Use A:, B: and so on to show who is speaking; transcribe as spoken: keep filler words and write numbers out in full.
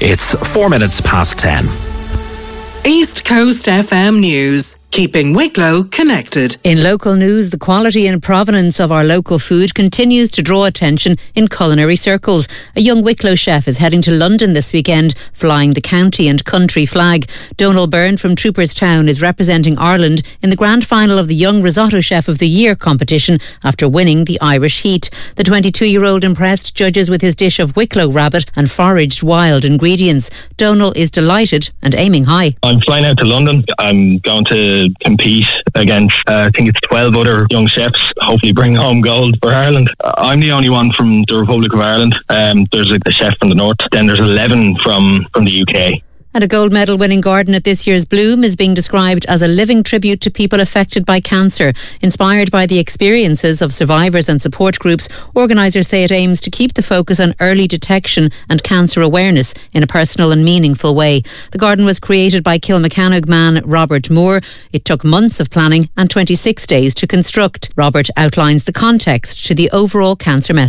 A: It's four minutes past ten.
B: East Coast F M News, keeping Wicklow connected.
C: In local news, the quality and provenance of our local food continues to draw attention in culinary circles. A young Wicklow chef is heading to London this weekend, flying the county and country flag. Donal Byrne from Trooperstown is representing Ireland in the grand final of the Young Risotto Chef of the Year competition after winning the Irish Heat. The twenty-two-year-old impressed judges with his dish of Wicklow rabbit and foraged wild ingredients. Donal is delighted and aiming high.
D: I'm flying out to London. I'm going to compete against, uh, I think it's twelve other young chefs, hopefully bring home gold for Ireland. I'm the only one from the Republic of Ireland. Um, there's a, a chef from the north, then there's eleven from, from the U K.
C: And a gold medal winning garden at this year's Bloom is being described as a living tribute to people affected by cancer. Inspired by the experiences of survivors and support groups, organisers say it aims to keep the focus on early detection and cancer awareness in a personal and meaningful way. The garden was created by Kilmacanogue man Robert Moore. It took months of planning and twenty-six days to construct. Robert outlines the context to the overall cancer message.